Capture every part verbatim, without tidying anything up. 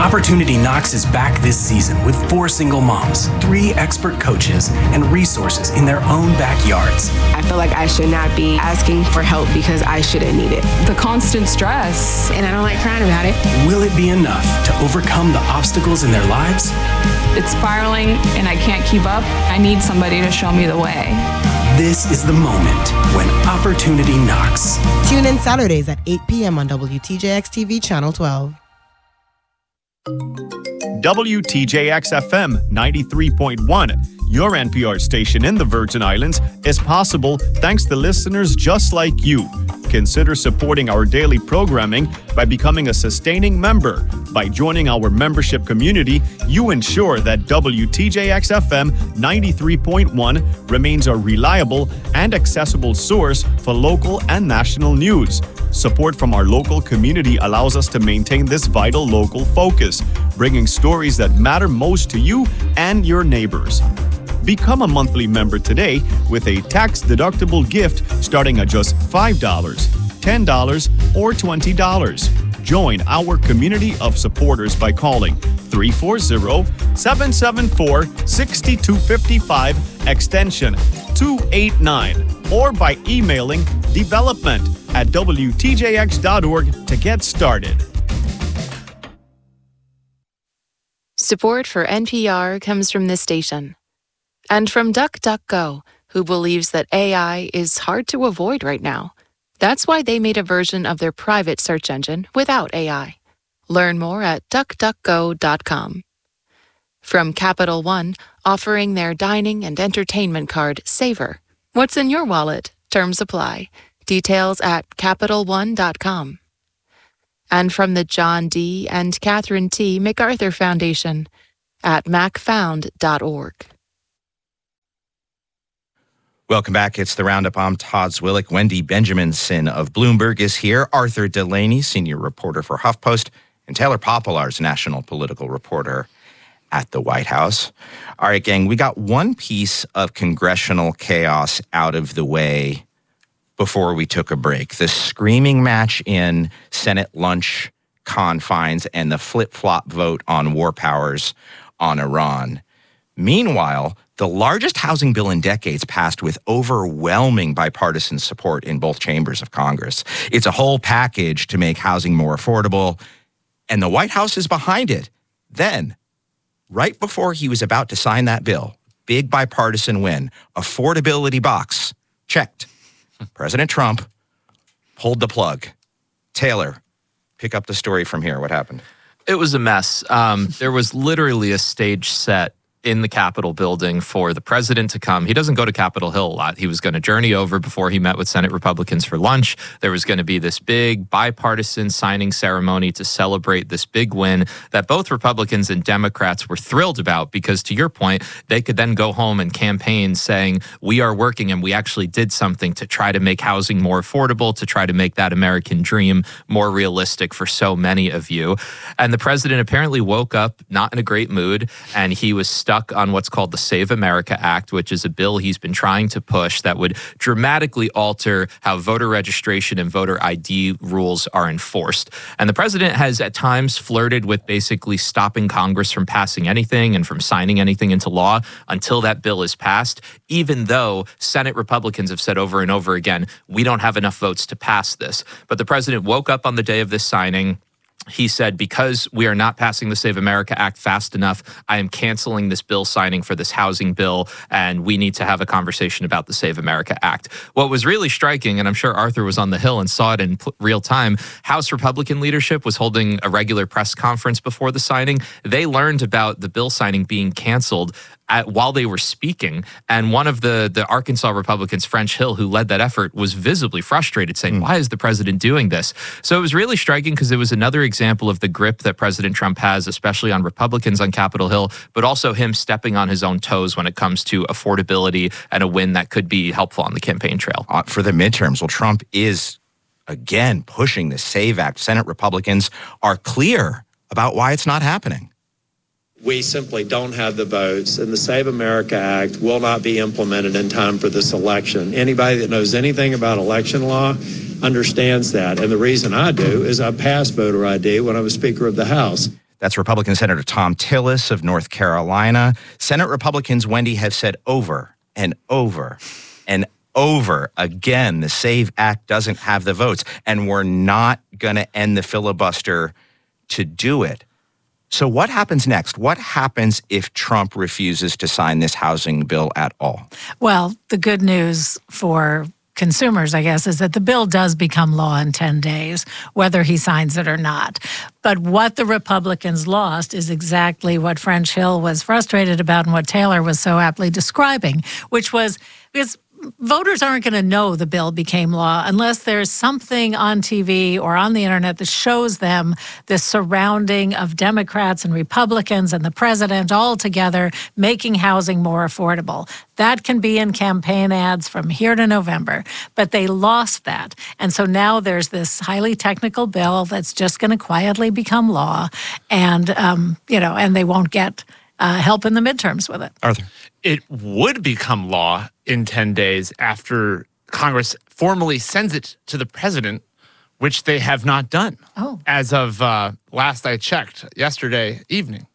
Opportunity Knox is back this season with four single moms, three expert coaches, and resources in their own backyards. I feel like I should not be asking for help because I shouldn't need it. The constant stress. And I don't like crying about it. Will it be enough to overcome the obstacles in their lives? It's spiraling and I can't keep up. I need somebody to show me the way. This is the moment when Opportunity Knocks. Tune in Saturdays at eight p.m. on W T J X T V Channel twelve. W T J X F M ninety-three point one, your N P R station in the Virgin Islands, is possible thanks to listeners just like you. Consider supporting our daily programming by becoming a sustaining member. By joining our membership community, you ensure that W T J X F M ninety-three point one remains a reliable and accessible source for local and national news. Support from our local community allows us to maintain this vital local focus, bringing stories that matter most to you and your neighbors. Become a monthly member today with a tax-deductible gift starting at just five dollars, ten dollars, or twenty dollars. Join our community of supporters by calling three four zero, seven seven four, six two five five, extension two eight nine, or by emailing development at W T J X dot org to get started. Support for N P R comes from this station. And from DuckDuckGo, who believes that A I is hard to avoid right now. That's why they made a version of their private search engine without A I. Learn more at duck duck go dot com. From Capital One, offering their dining and entertainment card, Savor. What's in your wallet? Terms apply. Details at capital one dot com. And from the John D. and Catherine T. MacArthur Foundation at mac found dot org. Welcome back. It's the Roundup. I'm Todd Zwillich. Wendy Benjaminson of Bloomberg is here. Arthur Delaney, senior reporter for HuffPost, and Taylor Poplar's national political reporter at the White House. All right, gang, we got one piece of congressional chaos out of the way before we took a break. The screaming match in Senate lunch confines and the flip-flop vote on war powers on Iran. Meanwhile, the largest housing bill in decades passed with overwhelming bipartisan support in both chambers of Congress. It's a whole package to make housing more affordable, and the White House is behind it. Then, right before he was about to sign that bill, big bipartisan win, affordability box, checked. President Trump pulled the plug. Taylor, pick up the story from here. What happened? It was a mess. Um, there was literally a stage set in the Capitol building for the president to come. He doesn't go to Capitol Hill a lot. He was going to journey over before he met with Senate Republicans for lunch. There was going to be this big bipartisan signing ceremony to celebrate this big win that both Republicans and Democrats were thrilled about because, to your point, they could then go home and campaign saying, we are working and we actually did something to try to make housing more affordable, to try to make that American dream more realistic for so many of you. And the president apparently woke up not in a great mood, and he was stuck on what's called the Save America Act, which is a bill he's been trying to push that would dramatically alter how voter registration and voter I D rules are enforced. And the president has at times flirted with basically stopping Congress from passing anything and from signing anything into law until that bill is passed, even though Senate Republicans have said over and over again, we don't have enough votes to pass this. But the president woke up on the day of this signing. He said, because we are not passing the Save America Act fast enough, I am canceling this bill signing for this housing bill, and we need to have a conversation about the Save America Act. What was really striking, and I'm sure Arthur was on the Hill and saw it in real time, House Republican leadership was holding a regular press conference before the signing. They learned about the bill signing being canceled At, while they were speaking, and one of the, the Arkansas Republicans, French Hill, who led that effort, was visibly frustrated, saying, mm. why is the president doing this? So it was really striking because it was another example of the grip that President Trump has, especially on Republicans on Capitol Hill, but also him stepping on his own toes when it comes to affordability and a win that could be helpful on the campaign trail. Uh, for the midterms, well, Trump is, again, pushing the SAVE Act. Senate Republicans are clear about why it's not happening. We simply don't have the votes, and the Save America Act will not be implemented in time for this election. Anybody that knows anything about election law understands that, and the reason I do is I passed voter I D when I was Speaker of the House. That's Republican Senator Thom Tillis of North Carolina. Senate Republicans, Wendy, have said over and over and over again, the SAVE Act doesn't have the votes, and we're not going to end the filibuster to do it. So what happens next? What happens if Trump refuses to sign this housing bill at all? Well, the good news for consumers, I guess, is that the bill does become law in ten days, whether he signs it or not. But what the Republicans lost is exactly what French Hill was frustrated about and what Taylor was so aptly describing, which was because voters aren't going to know the bill became law unless there's something on T V or on the internet that shows them the surrounding of Democrats and Republicans and the president all together making housing more affordable. That can be in campaign ads from here to November, but they lost that. And so now there's this highly technical bill that's just going to quietly become law, and, um, you know, and they won't get uh, help in the midterms with it. Arthur. It would become law in ten days after Congress formally sends it to the president, which they have not done. Oh. As of uh, last I checked, yesterday evening.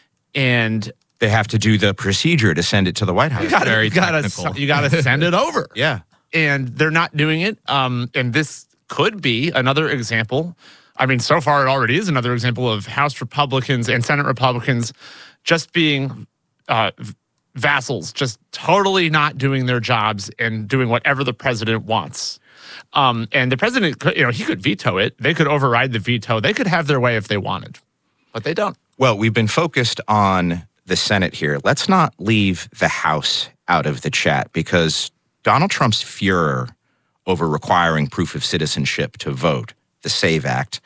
And they have to do the procedure to send it to the White House. You gotta, Very you gotta, technical. you gotta send it over. Yeah. And they're not doing it. Um, and this could be another example. I mean, so far it already is another example of House Republicans and Senate Republicans just being uh, vassals, just totally not doing their jobs and doing whatever the president wants. Um, and the president, could, you know, he could veto it. They could override the veto. They could have their way if they wanted, but they don't. Well, we've been focused on the Senate here. Let's not leave the House out of the chat, because Donald Trump's furor over requiring proof of citizenship to vote, the SAVE Act,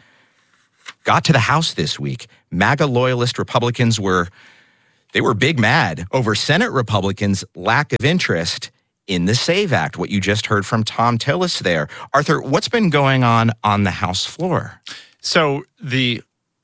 got to the House this week. MAGA loyalist Republicans were They were big mad over Senate Republicans' lack of interest in the SAVE Act, what you just heard from Thom Tillis there. Arthur, what's been going on on the House floor? So the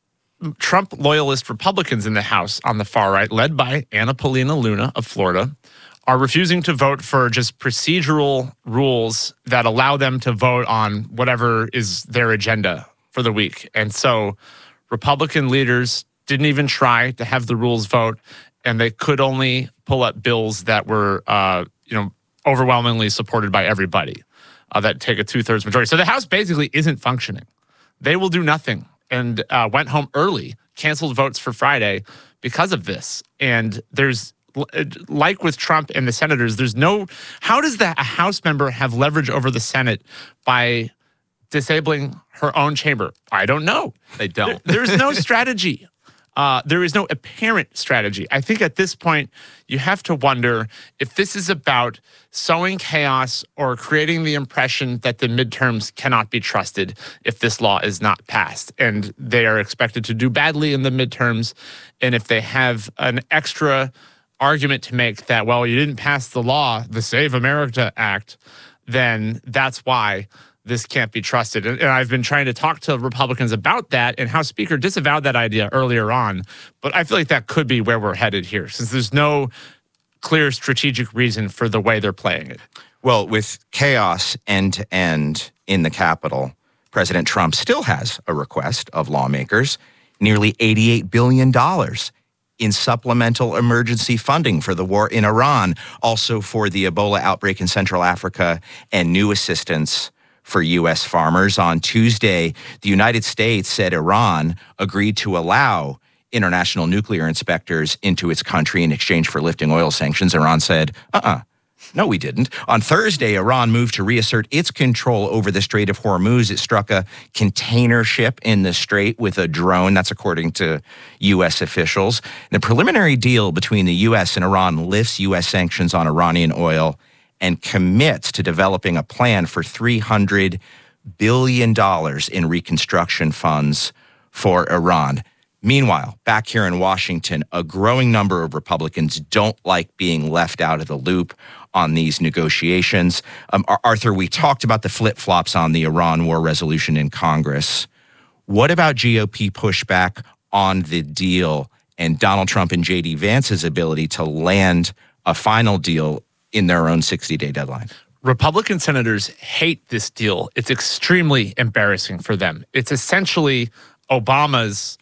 Trump loyalist Republicans in the House on the far right, led by Anna Paulina Luna of Florida, are refusing to vote for just procedural rules that allow them to vote on whatever is their agenda for the week. And so Republican leaders didn't even try to have the rules vote, and they could only pull up bills that were, uh, you know, overwhelmingly supported by everybody, uh, that take a two-thirds majority. So the House basically isn't functioning. They will do nothing, and uh, went home early, canceled votes for Friday because of this. And there's, like with Trump and the senators, there's no, how does that a House member have leverage over the Senate by disabling her own chamber? I don't know. They don't. There, there's no strategy. Uh, there is no apparent strategy. I think at this point, you have to wonder if this is about sowing chaos or creating the impression that the midterms cannot be trusted if this law is not passed. And they are expected to do badly in the midterms. And if they have an extra argument to make that, well, you didn't pass the law, the Save America Act, then that's why this can't be trusted. And, and I've been trying to talk to Republicans about that, and House Speaker disavowed that idea earlier on. But I feel like that could be where we're headed here, since there's no clear strategic reason for the way they're playing it. Well, with chaos end to end in the Capitol, President Trump still has a request of lawmakers, nearly eighty-eight billion dollars in supplemental emergency funding for the war in Iran, also for the Ebola outbreak in Central Africa, and new assistance for U S farmers. On Tuesday, the United States said Iran agreed to allow international nuclear inspectors into its country in exchange for lifting oil sanctions. Iran said, uh-uh, no, we didn't. On Thursday, Iran moved to reassert its control over the Strait of Hormuz. It struck a container ship in the strait with a drone. That's according to U S officials. The preliminary deal between the U S and Iran lifts U S sanctions on Iranian oil and commits to developing a plan for three hundred billion dollars in reconstruction funds for Iran. Meanwhile, back here in Washington, a growing number of Republicans don't like being left out of the loop on these negotiations. Um, Arthur, we talked about the flip-flops on the Iran war resolution in Congress. What about G O P pushback on the deal and Donald Trump and J D Vance's ability to land a final deal in their own sixty-day deadline? Republican senators hate this deal. It's extremely embarrassing for them. It's essentially Obama's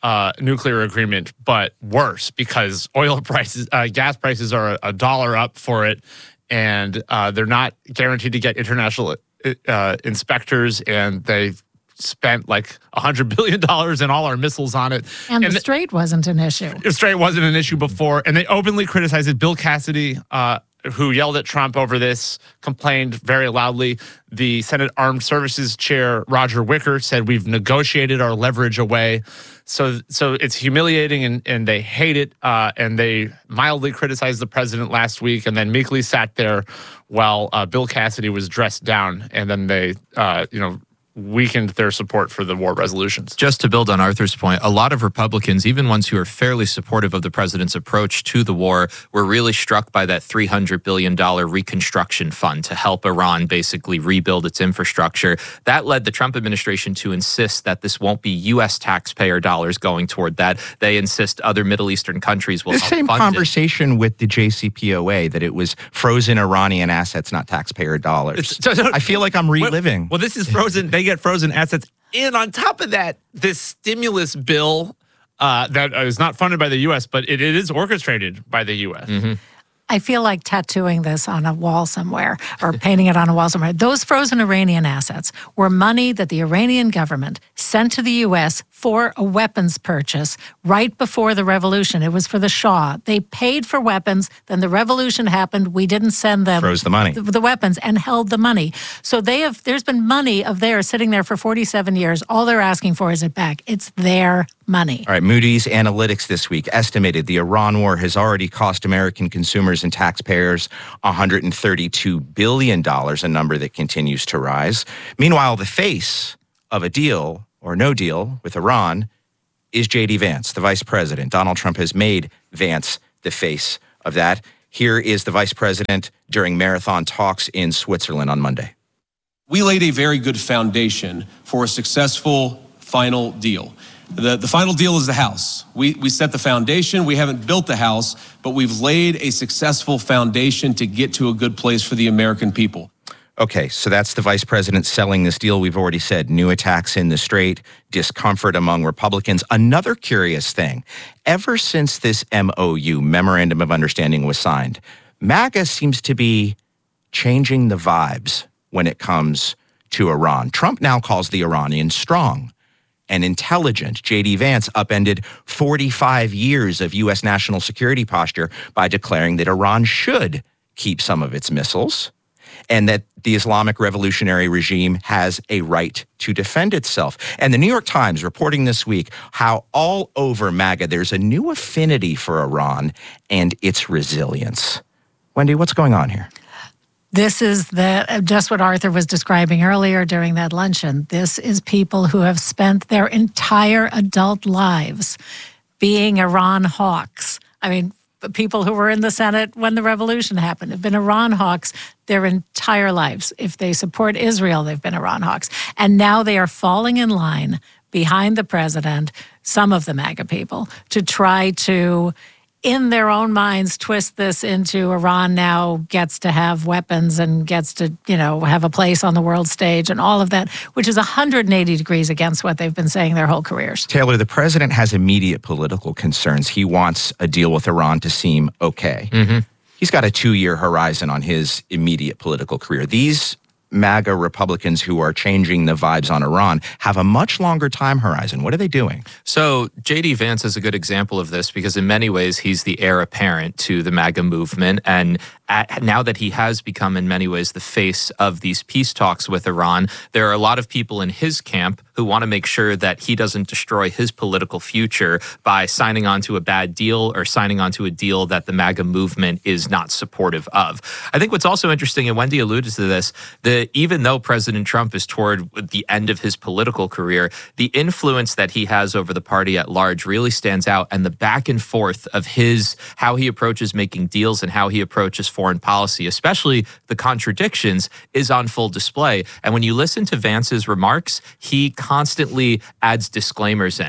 uh, nuclear agreement, but worse because oil prices, uh, gas prices are a, a dollar up for it, and uh, they're not guaranteed to get international uh, inspectors, and they spent like one hundred billion dollars in all our missiles on it. And, and the Strait wasn't an issue. The Strait wasn't an issue before, and they openly criticized it. Bill Cassidy, uh, who yelled at Trump over this, complained very loudly. The Senate Armed Services Chair, Roger Wicker, said we've negotiated our leverage away. So so it's humiliating, and, and they hate it, uh, and they mildly criticized the president last week and then meekly sat there while uh, Bill Cassidy was dressed down, and then they, uh, you know, weakened their support for the war resolutions. Just to build on Arthur's point, a lot of Republicans, even ones who are fairly supportive of the president's approach to the war, were really struck by that three hundred billion dollars reconstruction fund to help Iran basically rebuild its infrastructure. That led the Trump administration to insist that this won't be U S taxpayer dollars going toward that. They insist other Middle Eastern countries will the help same fund conversation it. With the J C P O A, that it was frozen Iranian assets, not taxpayer dollars. So, so, I feel like I'm reliving. Well, well this is frozen. They get frozen assets. And on top of that, this stimulus bill uh, that is not funded by the U S, but it, it is orchestrated by the U S. Mm-hmm. I feel like tattooing this on a wall somewhere or painting it on a wall somewhere. Those frozen Iranian assets were money that the Iranian government sent to the U S for a weapons purchase right before the revolution. It was for the Shah. They paid for weapons. Then the revolution happened. We didn't send them Froze the money. The, the weapons and held the money. So they have. There's been money of theirs sitting there for forty-seven years. All they're asking for is it back. It's their money. All right, Moody's Analytics this week estimated the Iran war has already cost American consumers and taxpayers one hundred thirty-two billion dollars, a number that continues to rise. Meanwhile, the face of a deal or no deal with Iran is J D Vance, the vice president. Donald Trump has made Vance the face of that. Here is the vice president during marathon talks in Switzerland on Monday. We laid a very good foundation for a successful final deal. The, the final deal is the house. We, we set the foundation. We haven't built the house, but we've laid a successful foundation to get to a good place for the American people. Okay, so that's the vice president selling this deal. We've already said new attacks in the Strait, discomfort among Republicans. Another curious thing, ever since this M O U, Memorandum of Understanding, was signed, MAGA seems to be changing the vibes when it comes to Iran. Trump now calls the Iranians strong and intelligent. J D Vance upended forty-five years of U S national security posture by declaring that Iran should keep some of its missiles and that the Islamic revolutionary regime has a right to defend itself. And the New York Times reporting this week how all over MAGA there's a new affinity for Iran and its resilience. Wendy, what's going on here? This is the just what Arthur was describing earlier during that luncheon. This is people who have spent their entire adult lives being Iran hawks. I mean, people who were in the Senate when the revolution happened have been Iran hawks their entire lives. If they support Israel, they've been Iran hawks. And now they are falling in line behind the president, some of the MAGA people, to try to, in their own minds, twist this into Iran now gets to have weapons and gets to, you know, have a place on the world stage and all of that, which is one hundred eighty degrees against what they've been saying their whole careers. Taylor, the president has immediate political concerns. He wants a deal with Iran to seem okay. Mm-hmm. He's got a two-year horizon on his immediate political career. These MAGA Republicans who are changing the vibes on Iran have a much longer time horizon. What are they doing? So J D Vance is a good example of this because in many ways he's the heir apparent to the MAGA movement. And at, now that he has become in many ways the face of these peace talks with Iran, there are a lot of people in his camp who want to make sure that he doesn't destroy his political future by signing on to a bad deal or signing on to a deal that the MAGA movement is not supportive of. I think what's also interesting, and Wendy alluded to this, the even though President Trump is toward the end of his political career, the influence that he has over the party at large really stands out, and the back and forth of his, how he approaches making deals and how he approaches foreign policy, especially the contradictions, is on full display. And when you listen to Vance's remarks, he constantly adds disclaimers in.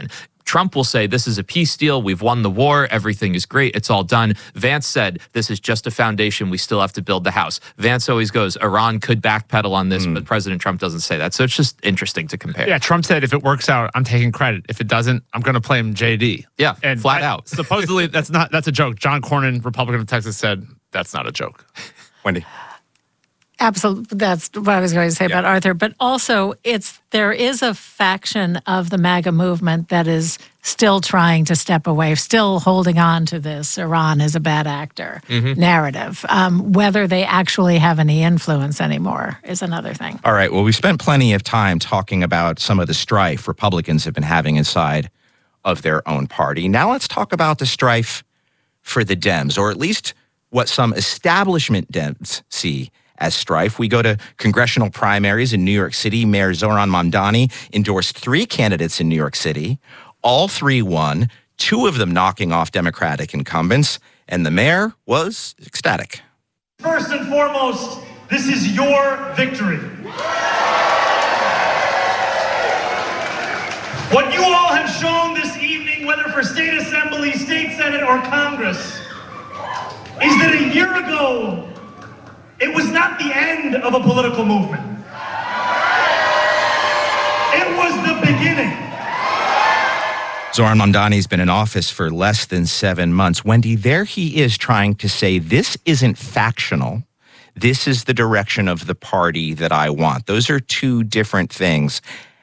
Trump will say, this is a peace deal. We've won the war. Everything is great. It's all done. Vance said, this is just a foundation. We still have to build the house. Vance always goes, Iran could backpedal on this, mm. but President Trump doesn't say that. So it's just interesting to compare. Yeah, Trump said, if it works out, I'm taking credit. If it doesn't, I'm going to play him J D. Yeah, and flat I, out. Supposedly, that's not that's a joke. John Cornyn, Republican of Texas, said, that's not a joke. Wendy? Absolutely. That's what I was going to say yeah. about Arthur. But also, it's there is a faction of the MAGA movement that is still trying to step away, still holding on to this Iran is a bad actor mm-hmm. narrative. Um, whether they actually have any influence anymore is another thing. All right. Well, we spent plenty of time talking about some of the strife Republicans have been having inside of their own party. Now let's talk about the strife for the Dems, or at least what some establishment Dems see as strife. We go to congressional primaries in New York City. Mayor Zohran Mamdani endorsed three candidates in New York City. All three won, two of them knocking off Democratic incumbents, and the mayor was ecstatic. First and foremost, this is your victory. What you all have shown this evening, whether for state assembly, state senate, or Congress, is that a year ago, it was not the end of a political movement. It was the beginning. Zohran Mamdani's been in office for less than seven months. Wendy, there he is trying to say, this isn't factional. This is the direction of the party that I want. Those are two different things.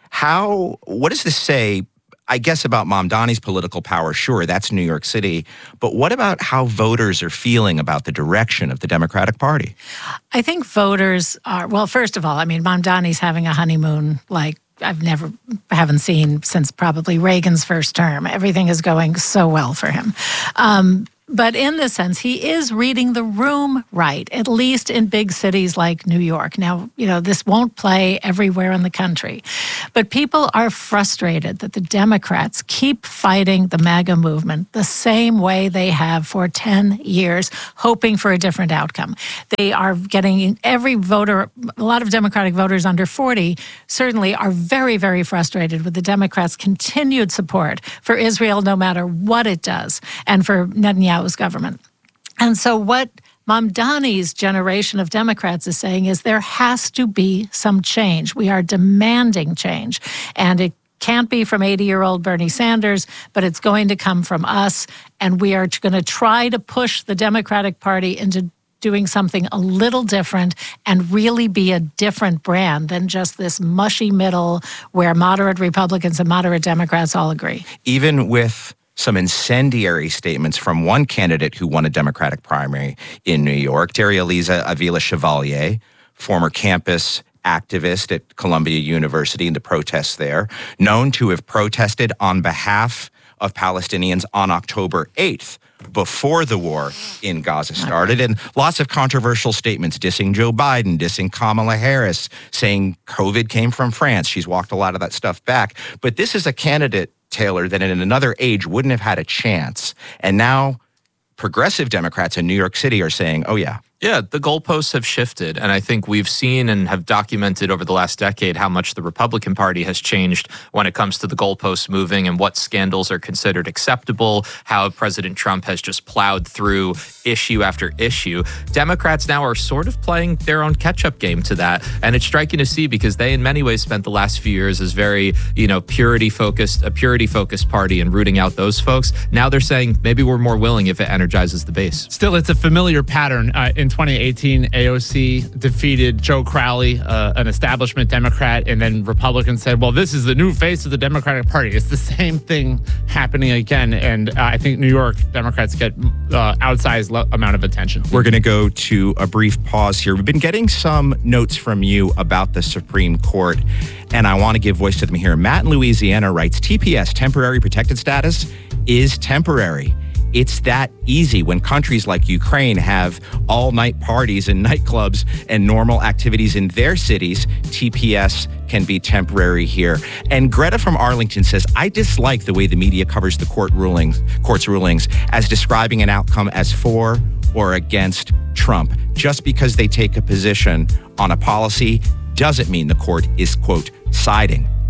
How, what does this say, I guess, about Mamdani's political power? Sure, that's New York City. But what about how voters are feeling about the direction of the Democratic Party? I think voters are, well, first of all, I mean, Mamdani's having a honeymoon like I've never, haven't seen since probably Reagan's first term. Everything is going so well for him. Um, But in this sense, he is reading the room right, at least in big cities like New York. Now, you know, this won't play everywhere in the country. But people are frustrated that the Democrats keep fighting the MAGA movement the same way they have for ten years, hoping for a different outcome. They are getting every voter, a lot of Democratic voters under forty certainly are very, very frustrated with the Democrats' continued support for Israel, no matter what it does, and for Netanyahu government. And so what Mamdani's generation of Democrats is saying is there has to be some change. We are demanding change. And it can't be from eighty-year-old Bernie Sanders, but it's going to come from us. And we are going to try to push the Democratic Party into doing something a little different and really be a different brand than just this mushy middle where moderate Republicans and moderate Democrats all agree. Even with some incendiary statements from one candidate who won a Democratic primary in New York, Darya-Liza Avila Chevalier, former campus activist at Columbia University in the protests there, known to have protested on behalf of Palestinians on October eighth, before the war in Gaza started, and lots of controversial statements dissing Joe Biden, dissing Kamala Harris, saying COVID came from France. She's walked a lot of that stuff back. But this is a candidate, Taylor, that in another age wouldn't have had a chance. And now progressive Democrats in New York City are saying, oh, yeah. Yeah, the goalposts have shifted. And I think we've seen and have documented over the last decade how much the Republican Party has changed when it comes to the goalposts moving and what scandals are considered acceptable, how President Trump has just plowed through issue after issue. Democrats now are sort of playing their own catch-up game to that. And it's striking to see because they in many ways spent the last few years as very, you know, purity-focused, a purity-focused party and rooting out those folks. Now they're saying maybe we're more willing if it energizes the base. Still, it's a familiar pattern. Uh, in twenty eighteen, A O C defeated Joe Crowley, uh, an establishment Democrat, and then Republicans said, well, this is the new face of the Democratic Party. It's the same thing happening again, and uh, I think New York Democrats get uh, outsized lo- amount of attention. We're going to go to a brief pause here. We've been getting some notes from you about the Supreme Court, and I want to give voice to them here. Matt in Louisiana writes, T P S, temporary protected status, is temporary. It's that easy when countries like Ukraine have all-night parties and nightclubs and normal activities in their cities. T P S can be temporary here. And Greta from Arlington says, I dislike the way the media covers the court rulings, court's rulings as describing an outcome as for or against Trump. Just because they take a position on a policy doesn't mean the court is, quote, siding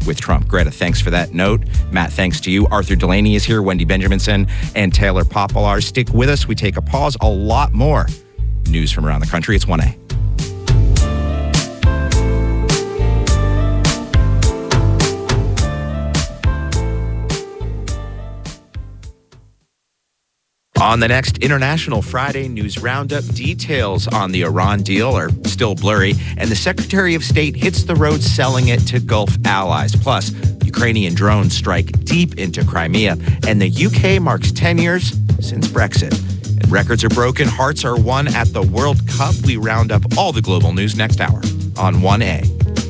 with Trump. Greta, thanks for that note. Matt, thanks to you. Arthur Delaney is here, Wendy Benjaminson, and Taylor Poplar. Stick with us. We take a pause. A lot more news from around the country. It's one A. On the next International Friday News Roundup, details on the Iran deal are still blurry, and the Secretary of State hits the road selling it to Gulf allies. Plus, Ukrainian drones strike deep into Crimea, and the U K marks ten years since Brexit. And records are broken, hearts are won at the World Cup. We round up all the global news next hour on one A.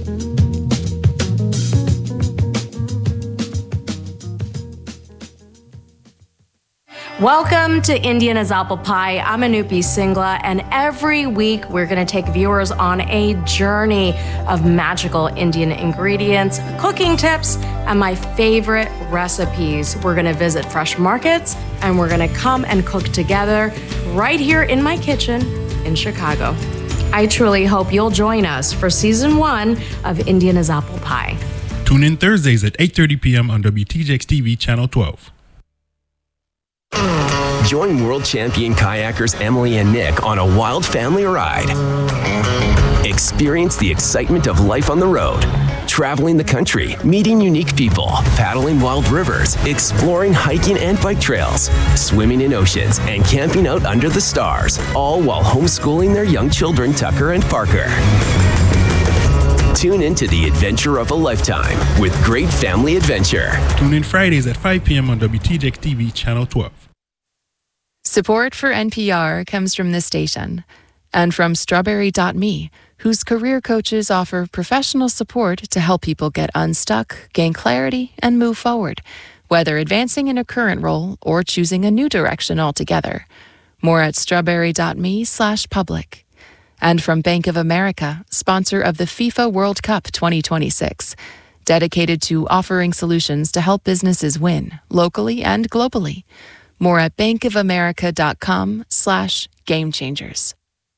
Welcome to Indiana's Apple Pie. I'm Anupi Singla, and every week we're going to take viewers on a journey of magical Indian ingredients, cooking tips, and my favorite recipes. We're going to visit fresh markets, and we're going to come and cook together right here in my kitchen in Chicago. I truly hope you'll join us for season one of Indiana's Apple Pie. Tune in Thursdays at eight thirty p.m. on W T J X T V Channel twelve. Join world champion kayakers Emily and Nick on a wild family ride. Experience the excitement of life on the road. Traveling the country, meeting unique people, paddling wild rivers, exploring hiking and bike trails, swimming in oceans, and camping out under the stars, all while homeschooling their young children Tucker and Parker. Tune into the adventure of a lifetime with great family adventure. Tune in Fridays at five p.m. on W T J X T V Channel twelve. Support for N P R comes from this station and from Strawberry dot me, whose career coaches offer professional support to help people get unstuck, gain clarity, and move forward, whether advancing in a current role or choosing a new direction altogether. More at strawberry dot me slash public. And from Bank of America, sponsor of the FIFA World Cup twenty twenty-six, dedicated to offering solutions to help businesses win, locally and globally. More at bankofamerica.com slash game changers.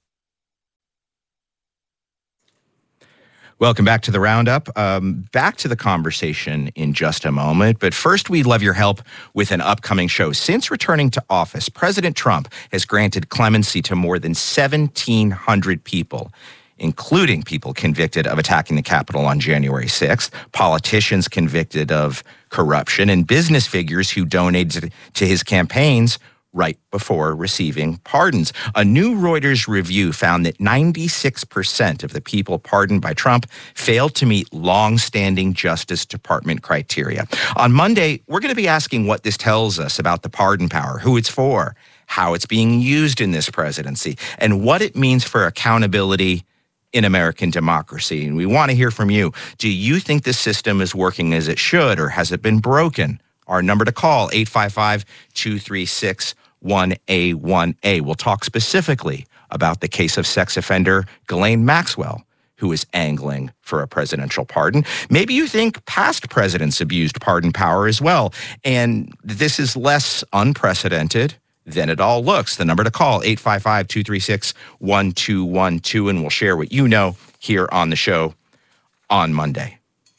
Welcome back to the Roundup. Um, back to the conversation in just a moment. But first, we'd love your help with an upcoming show. Since returning to office, President Trump has granted clemency to more than seventeen hundred people, including people convicted of attacking the Capitol on January sixth, politicians convicted of corruption, and business figures who donated to his campaigns right before receiving pardons. A new Reuters review found that ninety-six percent of the people pardoned by Trump failed to meet long-standing Justice Department criteria. On Monday, we're going to be asking what this tells us about the pardon power, who it's for, how it's being used in this presidency, and what it means for accountability in American democracy. And we want to hear from you. Do you think the system is working as it should, or has it been broken? Our number to call, eight five five, two three six, one A one A. We'll talk specifically about the case of sex offender Ghislaine Maxwell, who is angling for a presidential pardon. Maybe you think past presidents abused pardon power as well, and this is less unprecedented than it all looks. The number to call, eight five five, two three six, one two one two, and we'll share what you know here on the show on Monday.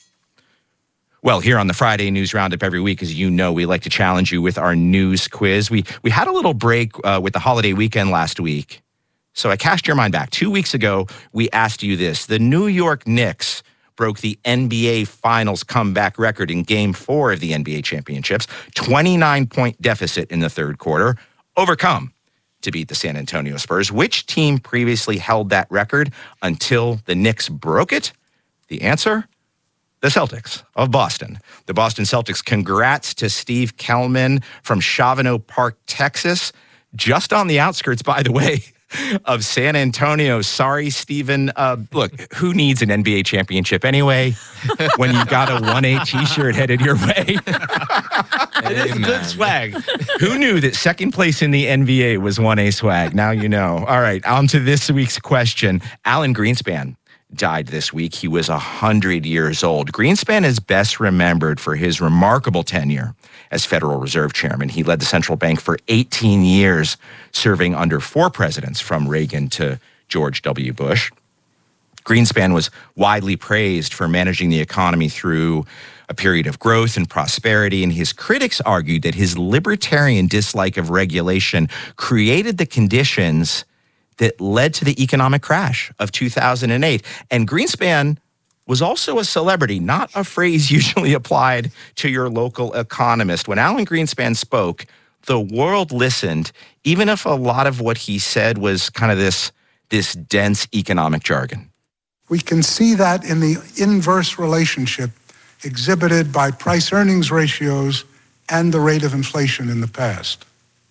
Well, here on the Friday News Roundup every week, as you know, we like to challenge you with our news quiz. We we had a little break uh, with the holiday weekend last week, so I cast your mind back. Two weeks ago, we asked you this. The New York Knicks broke the N B A Finals comeback record in Game four of the N B A Championships, twenty-nine point deficit in the third quarter, overcome to beat the San Antonio Spurs. Which team previously held that record until the Knicks broke it? The answer? The Celtics of Boston. The Boston Celtics. Congrats to Steve Kellman from Chavano Park, Texas, just on the outskirts, by the way, of San Antonio. Sorry, Steven. Uh, look, who needs an N B A championship anyway when you've got a one A t-shirt headed your way? It is good swag. Who knew that second place in the N B A was one A swag? Now you know. All right, on to this week's question. Alan Greenspan died this week. He was one hundred years old. Greenspan is best remembered for his remarkable tenure as Federal Reserve Chairman. He led the central bank for eighteen years, serving under four presidents from Reagan to George W. Bush. Greenspan was widely praised for managing the economy through a period of growth and prosperity, and his critics argued that his libertarian dislike of regulation created the conditions that led to the economic crash of two thousand eight. And Greenspan was also a celebrity, not a phrase usually applied to your local economist. When Alan Greenspan spoke, the world listened, even if a lot of what he said was kind of this, this dense economic jargon. We can see that in the inverse relationship exhibited by price-earnings ratios and the rate of inflation in the past.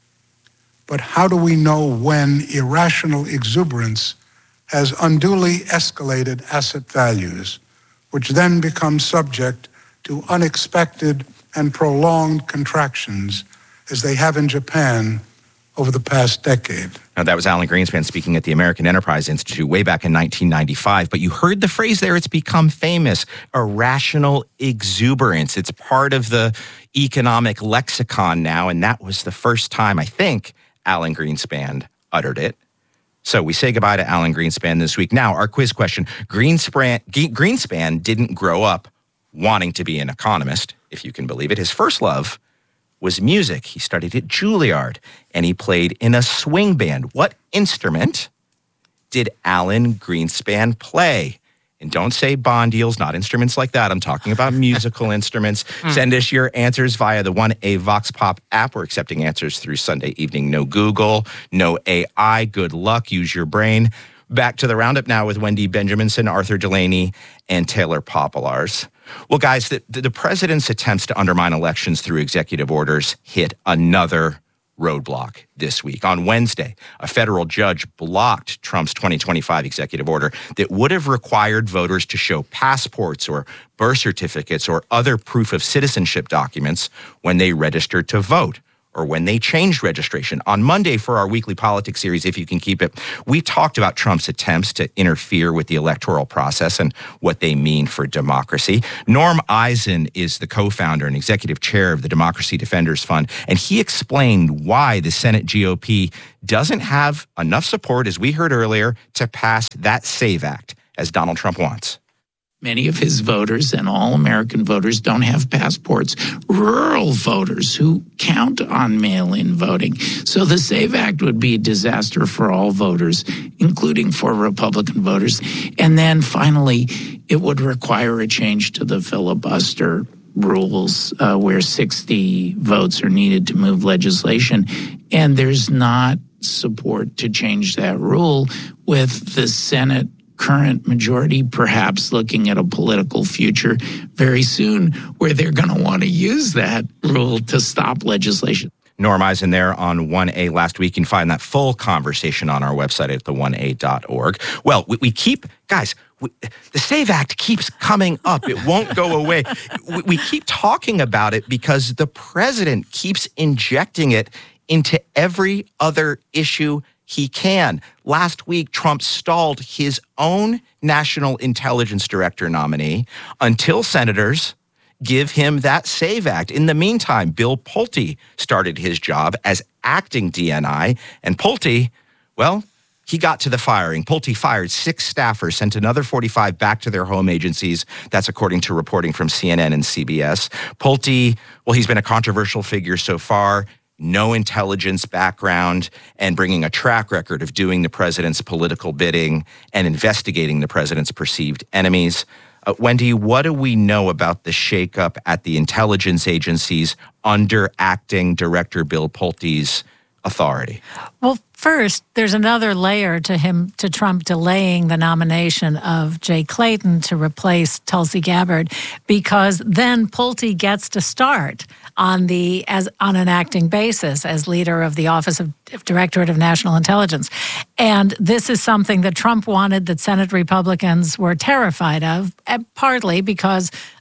But how do we know when irrational exuberance has unduly escalated asset values, which then become subject to unexpected and prolonged contractions, as they have in Japan over the past decade? Now, that was Alan Greenspan speaking at the American Enterprise Institute way back in nineteen ninety-five. But you heard the phrase there, it's become famous, irrational exuberance. It's part of the economic lexicon now, and that was the first time, I think, Alan Greenspan uttered it. So we say goodbye to Alan Greenspan this week. Now, our quiz question. Greenspan, Greenspan didn't grow up wanting to be an economist, if you can believe it. His first love was music. He studied at Juilliard, and he played in a swing band. What instrument did Alan Greenspan play? And don't say bond deals, not instruments like that. I'm talking about musical instruments. Send us your answers via the one A Vox Pop app. We're accepting answers through Sunday evening. No Google, no A I. Good luck. Use your brain. Back to the roundup now with Wendy Benjaminson, Arthur Delaney, and Taylor Popolars. Well, guys, the, the president's attempts to undermine elections through executive orders hit another roadblock this week. On Wednesday, a federal judge blocked Trump's twenty twenty-five executive order that would have required voters to show passports or birth certificates or other proof of citizenship documents when they registered to vote, or when they changed registration. On Monday, for our weekly politics series, If You Can Keep It, we talked about Trump's attempts to interfere with the electoral process and what they mean for democracy. Norm Eisen is the co-founder and executive chair of the Democracy Defenders Fund, and he explained why the Senate G O P doesn't have enough support, as we heard earlier, to pass that SAVE Act, as Donald Trump wants. Many of his voters and all American voters don't have passports. Rural voters who count on mail-in voting. So the SAVE Act would be a disaster for all voters, including for Republican voters. And then finally, it would require a change to the filibuster rules uh, where sixty votes are needed to move legislation. And there's not support to change that rule, with the Senate current majority perhaps looking at a political future very soon where they're going to want to use that rule to stop legislation. Norm Eisen there on one A last week. You can find that full conversation on our website at the one a dot org. Well, we, we keep, guys, we, the SAVE Act keeps coming up. It won't go away. we, we keep talking about it because the president keeps injecting it into every other issue he can. Last week, Trump stalled his own national intelligence director nominee until senators give him that SAVE Act. In the meantime, Bill Pulte started his job as acting D N I, and Pulte, well, he got to the firing. Pulte fired six staffers, sent another forty-five back to their home agencies. That's according to reporting from C N N and C B S. Pulte, well, he's been a controversial figure so far. No intelligence background, and bringing a track record of doing the president's political bidding and investigating the president's perceived enemies. Uh, Wendy, what do we know about the shakeup at the intelligence agencies under acting Director Bill Pulte's authority? Well, first, there's another layer to him, to Trump delaying the nomination of Jay Clayton to replace Tulsi Gabbard, because then Pulte gets to start on the as on an acting basis as leader of the Office of Directorate of National Intelligence. And this is something that Trump wanted, that Senate Republicans were terrified of, partly because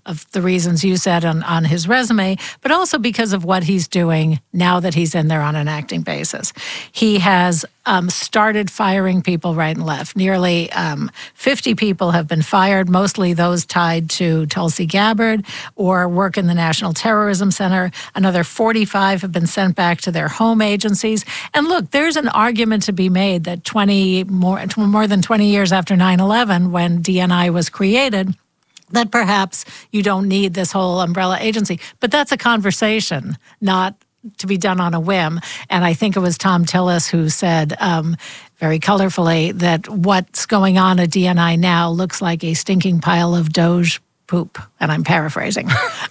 of the reasons you said on, on his resume, but also because of what he's doing now that he's in there on an acting basis. He has um, started firing people right and left. Nearly um, fifty people have been fired, mostly those tied to Tulsi Gabbard or work in the National Terrorism Center. Another forty-five have been sent back to their home agencies. And look, there's an argument to be made that twenty more, more than twenty years after nine eleven, when D N I was created, that perhaps you don't need this whole umbrella agency. But that's a conversation, not to be done on a whim. And I think it was Tom Tillis who said um, very colorfully that what's going on at D N I now looks like a stinking pile of Doge poop. And I'm paraphrasing.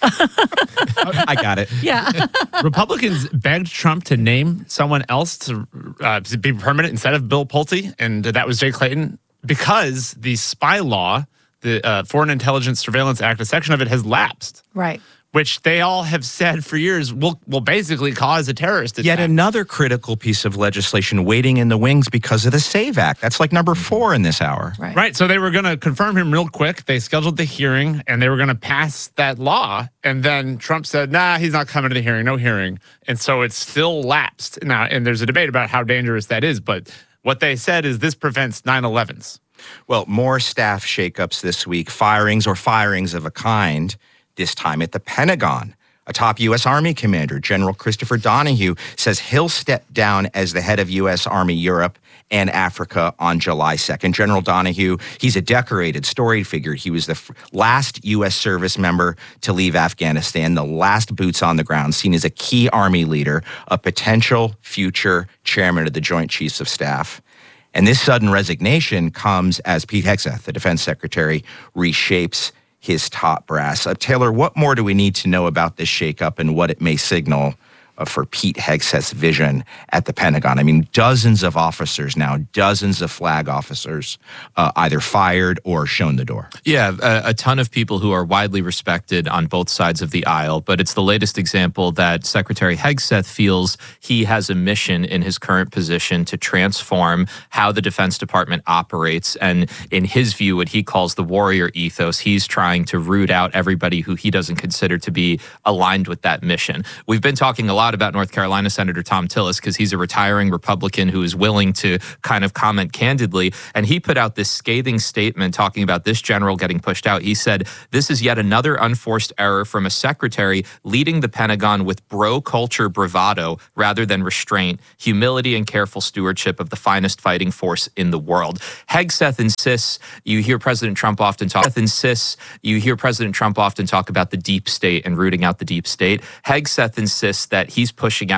I got it. Yeah. Republicans begged Trump to name someone else to, uh, to be permanent instead of Bill Pulte, and that was Jay Clayton, because the spy law, the uh, Foreign Intelligence Surveillance Act, a section of it has lapsed. Right. Which they all have said for years will will basically cause a terrorist attack. Yet another critical piece of legislation waiting in the wings because of the SAVE Act. That's like number four in this hour. Right. Right. So they were going to confirm him real quick. They scheduled the hearing and they were going to pass that law. And then Trump said, nah, he's not coming to the hearing. No hearing. And so it's still lapsed. Now, and there's a debate about how dangerous that is. But what they said is this prevents nine elevens. Well, more staff shakeups this week, firings or firings of a kind, this time at the Pentagon. A top U S Army commander, General Christopher Donahue, says he'll step down as the head of U S Army Europe and Africa on July second. General Donahue, he's a decorated, storied figure. He was the f- last U S service member to leave Afghanistan, the last boots on the ground, seen as a key Army leader, a potential future chairman of the Joint Chiefs of Staff. And this sudden resignation comes as Pete Hegseth, the defense secretary, reshapes his top brass. Uh, Taylor, what more do we need to know about this shakeup and what it may signal uh, for Pete Hegseth's vision at the Pentagon? I mean, dozens of officers now, dozens of flag officers uh, either fired or shown the door. Yeah, a, a ton of people who are widely respected on both sides of the aisle, but it's the latest example that Secretary Hegseth feels he has a mission in his current position to transform how the Defense Department operates. And in his view, what he calls the warrior ethos, he's trying to root out everybody who he doesn't consider to be aligned with that mission. We've been talking a lot about North Carolina Senator Tom Tillis because he's a retiring Republican who is willing to kind of comment candidly. And he put out this scathing statement talking about this general getting pushed out. He said, "This is yet another unforced error from a secretary leading the Pentagon with bro culture bravado rather than restraint, humility, and careful stewardship of the finest fighting force in the world." Hegseth insists, you hear President Trump often talk, insists, you hear President Trump often talk about the deep state and rooting out the deep state. Hegseth insists that he's pushing out